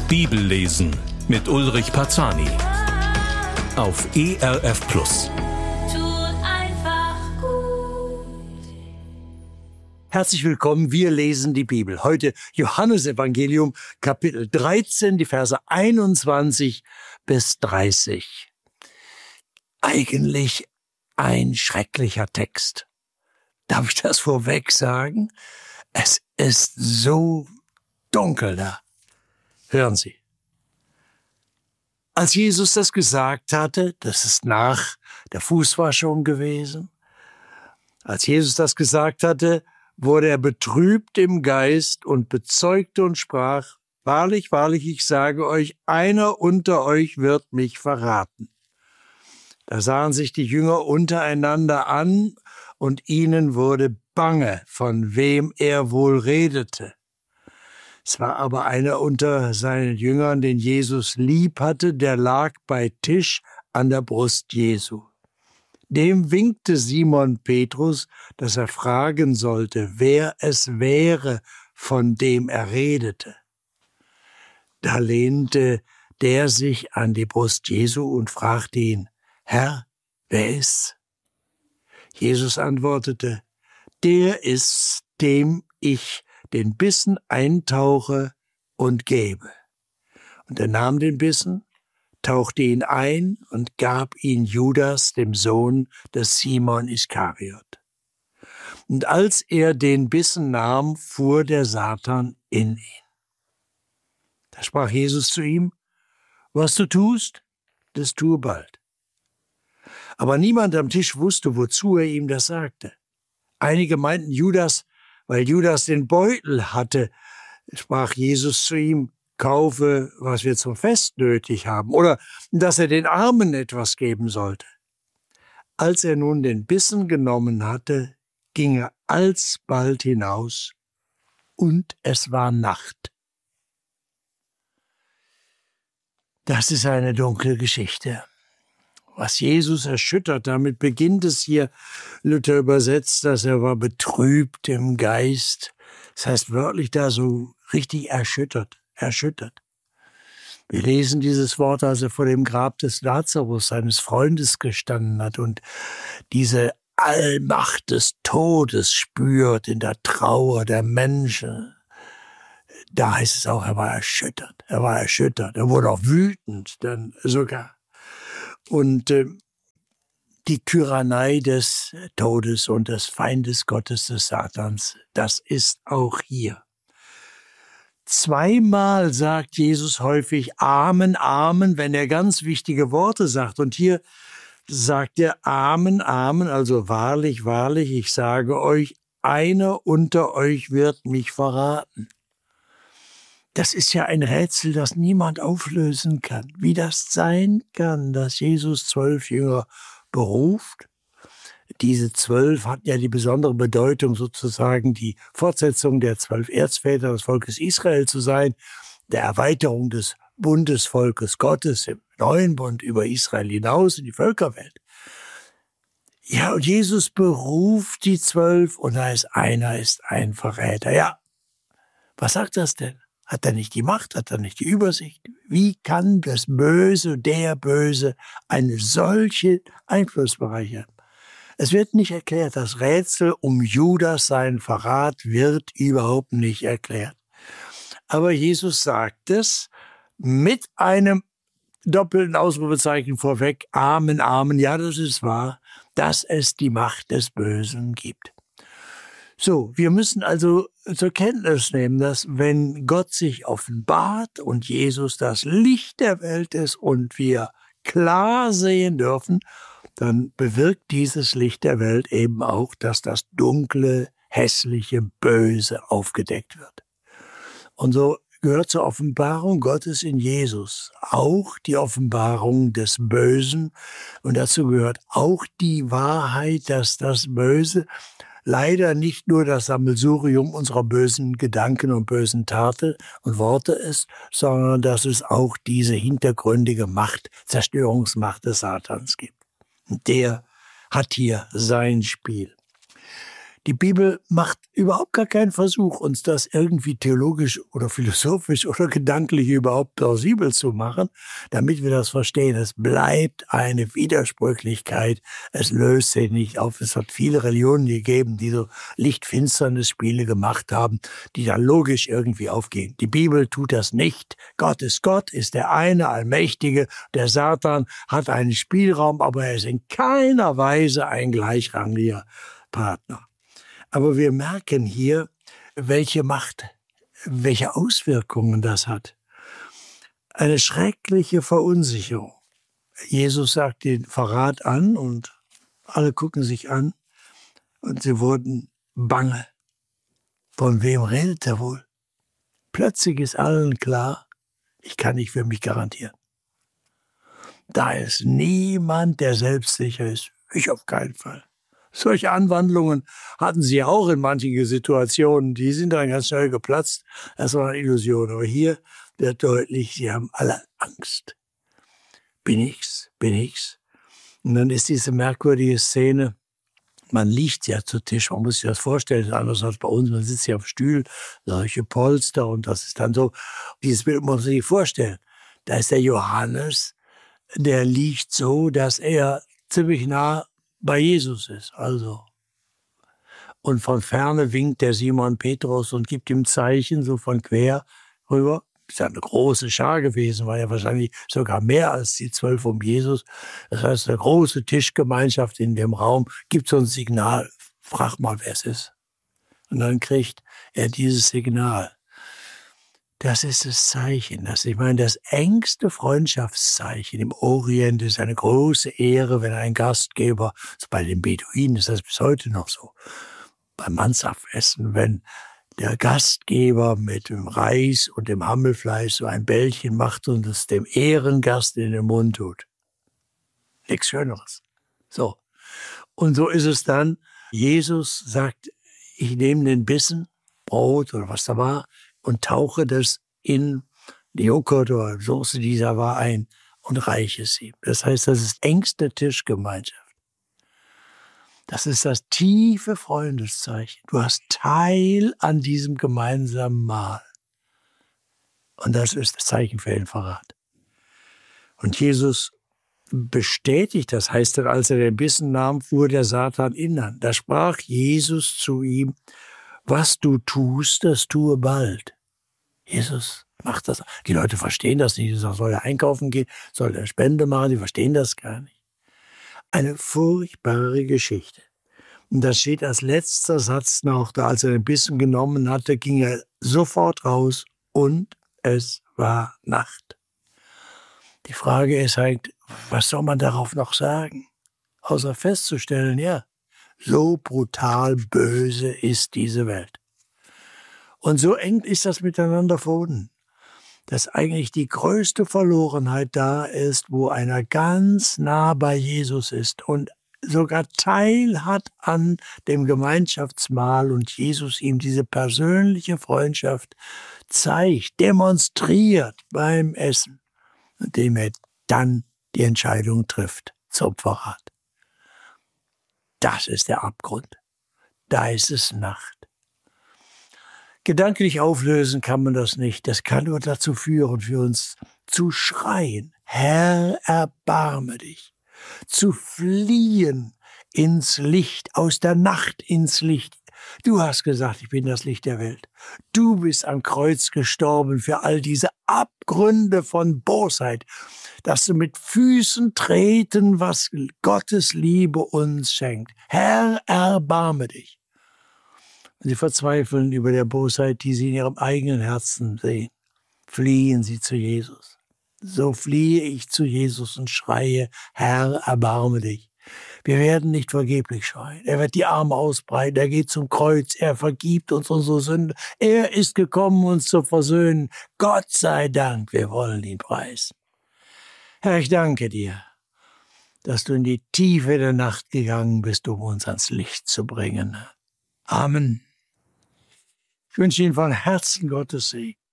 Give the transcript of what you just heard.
Bibellesen mit Ulrich Parzani auf ERF Plus. Herzlich willkommen, wir lesen die Bibel. Heute Johannesevangelium, Kapitel 13, die Verse 21 bis 30. Eigentlich ein schrecklicher Text. Darf ich das vorweg sagen? Es ist so dunkel da. Hören Sie. Als Jesus das gesagt hatte, das ist nach der Fußwaschung gewesen, als Jesus das gesagt hatte, wurde er betrübt im Geist und bezeugte und sprach: Wahrlich, wahrlich, ich sage euch, einer unter euch wird mich verraten. Da sahen sich die Jünger untereinander an, und ihnen wurde bange, von wem er wohl redete. Es war aber einer unter seinen Jüngern, den Jesus lieb hatte, der lag bei Tisch an der Brust Jesu. Dem winkte Simon Petrus, dass er fragen sollte, wer es wäre, von dem er redete. Da lehnte der sich an die Brust Jesu und fragte ihn: Herr, wer ist's? Jesus antwortete: Der ist's, dem ich den Bissen eintauche und gebe. Und er nahm den Bissen, tauchte ihn ein und gab ihn Judas, dem Sohn des Simon Iskariot. Und als er den Bissen nahm, fuhr der Satan in ihn. Da sprach Jesus zu ihm: Was du tust, das tue bald. Aber niemand am Tisch wusste, wozu er ihm das sagte. Einige meinten Judas, weil Judas den Beutel hatte, sprach Jesus zu ihm: Kaufe, was wir zum Fest nötig haben, oder dass er den Armen etwas geben sollte. Als er nun den Bissen genommen hatte, ging er alsbald hinaus, und es war Nacht. Das ist eine dunkle Geschichte. Was Jesus erschüttert, damit beginnt es hier. Luther übersetzt, dass er war betrübt im Geist. Das heißt wörtlich da so richtig erschüttert. Wir lesen dieses Wort, als er vor dem Grab des Lazarus, seines Freundes, gestanden hat und diese Allmacht des Todes spürt in der Trauer der Menschen. Da heißt es auch, er war erschüttert. Er wurde auch wütend, dann sogar. Und die Tyrannei des Todes und des Feindes Gottes, des Satans, das ist auch hier. Zweimal sagt Jesus häufig Amen, Amen, wenn er ganz wichtige Worte sagt. Und hier sagt er Amen, Amen, also wahrlich, wahrlich, ich sage euch, einer unter euch wird mich verraten. Das ist ja ein Rätsel, das niemand auflösen kann. Wie das sein kann, dass Jesus 12 Jünger beruft. Diese 12 hatten ja die besondere Bedeutung, sozusagen die Fortsetzung der 12 Erzväter des Volkes Israel zu sein, der Erweiterung des Bundesvolkes Gottes im neuen Bund über Israel hinaus in die Völkerwelt. Ja, und Jesus beruft die 12 und da ist einer ein Verräter. Ja, was sagt das denn? Hat er nicht die Macht? Hat er nicht die Übersicht? Wie kann das Böse, der Böse, einen solchen Einflussbereich haben? Es wird nicht erklärt. Das Rätsel um Judas, seinen Verrat, wird überhaupt nicht erklärt. Aber Jesus sagt es mit einem doppelten Ausrufezeichen vorweg. Amen, Amen. Ja, das ist wahr, dass es die Macht des Bösen gibt. So, wir müssen also zur Kenntnis nehmen, dass wenn Gott sich offenbart und Jesus das Licht der Welt ist und wir klar sehen dürfen, dann bewirkt dieses Licht der Welt eben auch, dass das dunkle, hässliche, Böse aufgedeckt wird. Und so gehört zur Offenbarung Gottes in Jesus auch die Offenbarung des Bösen. Und dazu gehört auch die Wahrheit, dass das Böse leider nicht nur das Sammelsurium unserer bösen Gedanken und bösen Taten und Worte ist, sondern dass es auch diese hintergründige Macht, Zerstörungsmacht des Satans gibt. Und der hat hier sein Spiel. Die Bibel macht überhaupt gar keinen Versuch, uns das irgendwie theologisch oder philosophisch oder gedanklich überhaupt plausibel zu machen, damit wir das verstehen. Es bleibt eine Widersprüchlichkeit. Es löst sich nicht auf. Es hat viele Religionen gegeben, die so Licht-Finsternis-Spiele gemacht haben, die dann logisch irgendwie aufgehen. Die Bibel tut das nicht. Gott, ist der eine Allmächtige. Der Satan hat einen Spielraum, aber er ist in keiner Weise ein gleichrangiger Partner. Aber wir merken hier, welche Macht, welche Auswirkungen das hat. Eine schreckliche Verunsicherung. Jesus sagt den Verrat an und alle gucken sich an und sie wurden bange. Von wem redet er wohl? Plötzlich ist allen klar, ich kann nicht für mich garantieren. Da ist niemand, der selbstsicher ist. Ich auf keinen Fall. Solche Anwandlungen hatten sie auch in manchen Situationen. Die sind dann ganz schnell geplatzt. Das war eine Illusion. Aber hier wird deutlich, sie haben alle Angst. Bin ich's? Bin ich's? Und dann ist diese merkwürdige Szene. Man liegt ja zu Tisch. Man muss sich das vorstellen. Anders als bei uns. Man sitzt ja auf Stühlen, solche Polster. Und das ist dann so. Dieses Bild muss man sich vorstellen. Da ist der Johannes. Der liegt so, dass er ziemlich nah bei Jesus ist, also. Und von ferne winkt der Simon Petrus und gibt ihm Zeichen, so von quer rüber. Ist ja eine große Schar gewesen, war ja wahrscheinlich sogar mehr als die 12 um Jesus. Das heißt, eine große Tischgemeinschaft in dem Raum gibt so ein Signal, frag mal, wer es ist. Und dann kriegt er dieses Signal. Das ist das Zeichen. Ich meine, das engste Freundschaftszeichen im Orient ist eine große Ehre, wenn ein Gastgeber, also bei den Beduinen ist das bis heute noch so, beim Mansaftessen, wenn der Gastgeber mit dem Reis und dem Hammelfleisch so ein Bällchen macht und es dem Ehrengast in den Mund tut. Nichts Schöneres. So. Und so ist es dann. Jesus sagt, ich nehme den Bissen, Brot oder was da war, und tauche das in die Joghurt oder Soße, die da war, ein und reiche es ihm. Das heißt, das ist engste Tischgemeinschaft. Das ist das tiefe Freundeszeichen. Du hast Teil an diesem gemeinsamen Mahl. Und das ist das Zeichen für den Verrat. Und Jesus bestätigt, das heißt dann, als er den Bissen nahm, fuhr der Satan ihn an. Da sprach Jesus zu ihm, was du tust, das tue bald. Jesus macht das. Die Leute verstehen das nicht. Die sagen, soll er einkaufen gehen, soll er Spende machen, die verstehen das gar nicht. Eine furchtbare Geschichte. Und das steht als letzter Satz noch da, als er den Bissen genommen hatte, ging er sofort raus und es war Nacht. Die Frage ist halt, was soll man darauf noch sagen? Außer festzustellen, ja, so brutal böse ist diese Welt. Und so eng ist das miteinander verbunden, dass eigentlich die größte Verlorenheit da ist, wo einer ganz nah bei Jesus ist und sogar Teil hat an dem Gemeinschaftsmahl und Jesus ihm diese persönliche Freundschaft zeigt, demonstriert beim Essen, indem er dann die Entscheidung trifft zum Verrat. Das ist der Abgrund. Da ist es Nacht. Gedanklich auflösen kann man das nicht. Das kann nur dazu führen, für uns zu schreien, Herr, erbarme dich, zu fliehen ins Licht, aus der Nacht ins Licht. Du hast gesagt, ich bin das Licht der Welt. Du bist am Kreuz gestorben für all diese Abgründe von Bosheit, dass du mit Füßen treten, was Gottes Liebe uns schenkt. Herr, erbarme dich. Sie verzweifeln über der Bosheit, die sie in ihrem eigenen Herzen sehen. Fliehen sie zu Jesus. So fliehe ich zu Jesus und schreie, Herr, erbarme dich. Wir werden nicht vergeblich schreien. Er wird die Arme ausbreiten, er geht zum Kreuz, er vergibt uns unsere Sünde. Er ist gekommen, uns zu versöhnen. Gott sei Dank, wir wollen ihn preisen. Herr, ich danke dir, dass du in die Tiefe der Nacht gegangen bist, um uns ans Licht zu bringen. Amen. Ich wünsche Ihnen von Herzen Gottes Segen.